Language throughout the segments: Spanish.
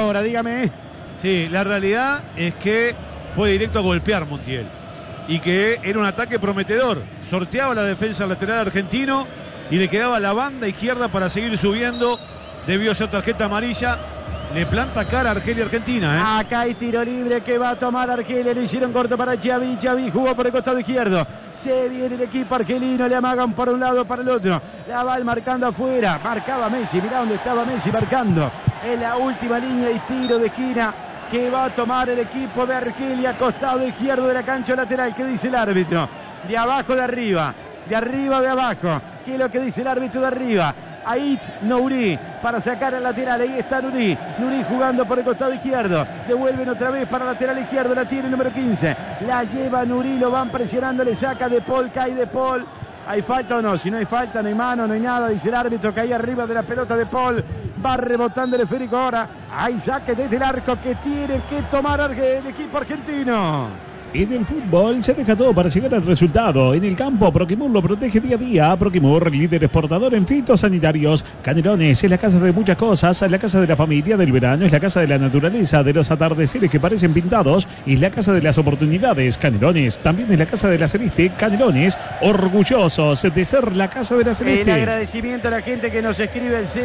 ahora, dígame. Sí, la realidad es que fue directo a golpear Montiel y que era un ataque prometedor. Sorteaba la defensa lateral argentino y le quedaba la banda izquierda para seguir subiendo. Debió ser tarjeta amarilla. Le planta cara a Argelia Argentina, ¿eh? Acá hay tiro libre que va a tomar Argelia. Le hicieron corto para Xavi. Xavi jugó por el costado izquierdo. Se viene el equipo argelino. Le amagan por un lado, para el otro. La va marcando afuera. Marcaba Messi. Mirá dónde estaba Messi marcando. En la última línea y tiro de esquina que va a tomar el equipo de Argelia. Costado izquierdo de la cancha lateral. ¿Qué dice el árbitro? De abajo, de arriba. De arriba, de abajo. ¿Qué es lo que dice el árbitro de arriba? Ait Nouri para sacar al lateral. Ahí está Nouri. Nouri jugando por el costado izquierdo. Devuelven otra vez para el lateral izquierdo. La tiene el número 15. La lleva Nouri. Lo van presionando. Le saca De Paul. Cae De Paul. ¿Hay falta o no? Si no hay falta, no hay mano, no hay nada. Dice el árbitro que ahí arriba de la pelota De Paul. Va rebotando el esférico ahora. Hay saque desde el arco que tiene que tomar el equipo argentino. En el fútbol se deja todo para llegar al resultado. En el campo, Proquimur lo protege día a día. Proquimur, líder exportador en fitosanitarios. Canelones es la casa de muchas cosas. Es la casa de la familia, del verano. Es la casa de la naturaleza, de los atardeceres que parecen pintados. Es la casa de las oportunidades. Canelones también es la casa de la Celeste. Canelones, orgullosos de ser la casa de la Celeste. El agradecimiento a la gente que nos escribe el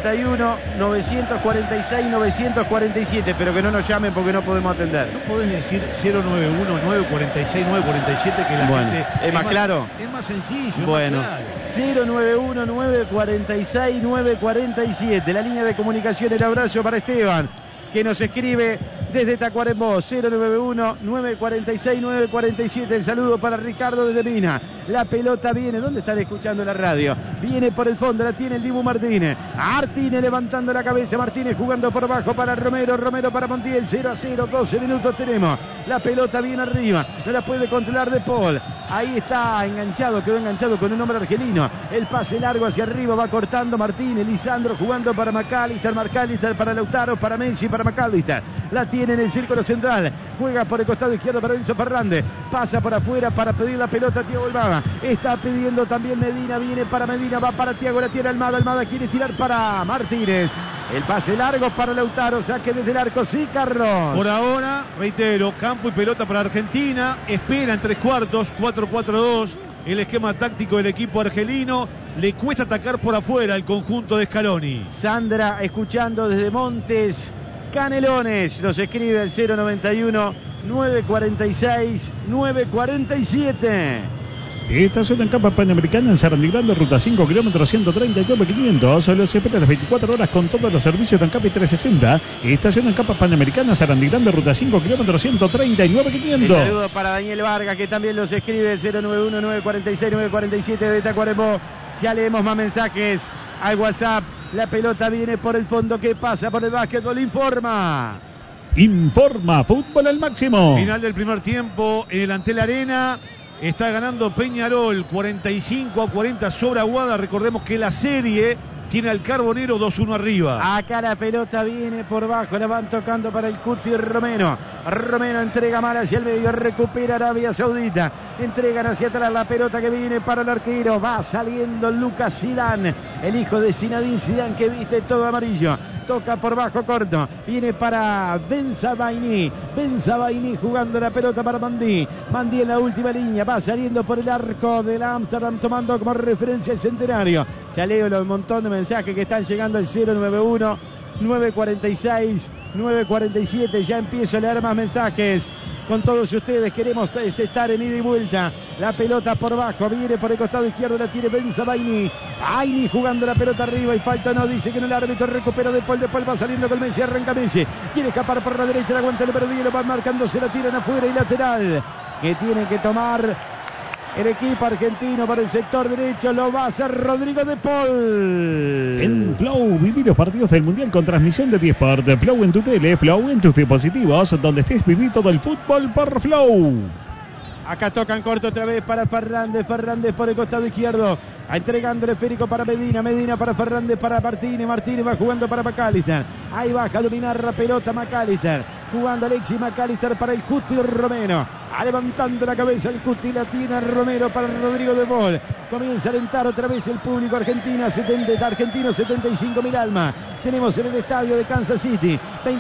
091-946-947. Pero que no nos llamen porque no podemos atender. No podés decir 091 946 947 que la gente es más claro. Es más sencillo. Bueno, más claro. 091 946 947. La línea de comunicación. El abrazo para Esteban, que nos escribe desde Tacuarembó. 091 946 947. El saludo para Ricardo desde Mina. La pelota viene. ¿Dónde están escuchando la radio? Viene por el fondo. La tiene el Dibu Martínez. Martínez levantando la cabeza. Martínez jugando por abajo para Romero. Romero para Montiel. 0-0. 12 minutos tenemos. La pelota viene arriba. No la puede controlar De Paul. Ahí está enganchado. Quedó enganchado con un hombre argelino. El pase largo hacia arriba. Va cortando Martínez. Lisandro jugando para McAllister. McAllister para Lautaro. Para Messi. Para McAllister. La tiene en el círculo central. Juega por el costado izquierdo para Enzo Fernández. Pasa por afuera para pedir la pelota a Thiago Almada. Está pidiendo también Medina. Viene para Medina. Va para Thiago. La tiene Almada. Almada quiere tirar para Martínez. El pase largo para Lautaro. Saque desde el arco. Sí, Carlos. Por ahora, reitero, campo y pelota para Argentina. Espera en 3/4. 4-4-2. El esquema táctico del equipo argelino. Le cuesta atacar por afuera al conjunto de Scaloni. Sandra, escuchando desde Montes Canelones. Nos escribe el 091 946 947. Estación en Campa Panamericana en Sarandí Grande, ruta 5, kilómetros 139.500. Solo se espera las 24 horas con todos los servicios de Ancap 360. Estación en Campa Panamericana, Sarandí Grande, ruta 5, kilómetros 139.500. Un saludo para Daniel Vargas, que también los escribe el 091 946 947 de Tacuarembó. Ya leemos más mensajes al WhatsApp. La pelota viene por el fondo. ¿Qué pasa por el básquetbol? Informa Fútbol al máximo. Final del primer tiempo en el Antel Arena. Está ganando Peñarol 45-40 sobre Aguada. Recordemos que la serie tiene al Carbonero 2-1 arriba. Acá la pelota viene por bajo. La van tocando para el Cuti Romero. Romero entrega mal hacia el medio. Recupera Arabia Saudita. Entregan hacia atrás la pelota que viene para el arquero. Va saliendo Lucas Zidane, el hijo de Zinedine Zidane, que viste todo amarillo. Toca por bajo corto. Viene para Benzabaini. Benzabaini jugando la pelota para Mandí. Mandí en la última línea. Va saliendo por el arco del Ámsterdam, tomando como referencia el Centenario. Ya leo los montón de mensajes que están llegando al 091 946 947. Ya empiezo a leer más mensajes con todos ustedes. Queremos estar en ida y vuelta. La pelota por bajo, viene por el costado izquierdo, la tiene Benzabaini. Aini jugando la pelota arriba y falta no, dice que no, el árbitro recupera De Paul va saliendo con Messi, arranca Messi. Quiere escapar por la derecha, la aguanta el número 10, lo van marcando, se la tiran afuera y lateral que tiene que tomar el equipo argentino para el sector derecho. Lo va a hacer Rodrigo De Paul. En Flow, viví los partidos del Mundial con transmisión de Diesport. Flow en tu tele, Flow en tus dispositivos. Donde estés, viví todo el fútbol por Flow. Acá tocan corto otra vez para Fernández. Fernández por el costado izquierdo. Entregando el esférico para Medina. Medina para Fernández, para Martínez. Martínez va jugando para McAllister. Ahí baja a dominar la pelota McAllister. Jugando Alexis McAllister para el Cuti Romero. Levantando la cabeza el Cuti, la tiene Romero para Rodrigo De Paul. Comienza a alentar otra vez el público argentino. 75.000 almas tenemos en el estadio de Kansas City.